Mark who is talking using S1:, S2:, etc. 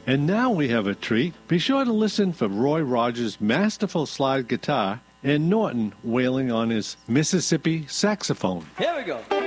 S1: And now we have a treat. Be sure to listen for Roy Rogers' masterful slide guitar and Norton wailing on his Mississippi saxophone.
S2: Here we go.